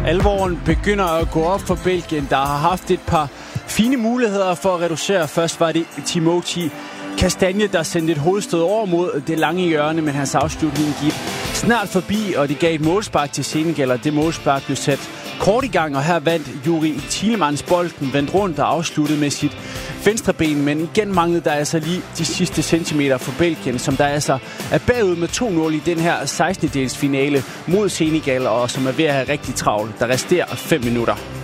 Alvoren begynder at gå op for Belgien, der har haft et par fine muligheder for at reducere. Først var det Timothy Castagne, der sendte et hovedstød over mod det lange hjørne, men hans afslutning gik snart forbi, og det gav et målspark til Senegal, og det målspark blev sat kort i gang, og her vandt Yuri Tielemans bolden, vendte rundt og afsluttede med sit venstre ben, men igen manglede der altså lige de sidste centimeter for Belgien, som der altså er bagud med 2-0 i den her 16-dels finale mod Senegal, og som er ved at have rigtig travlt. Der resterer 5 minutter.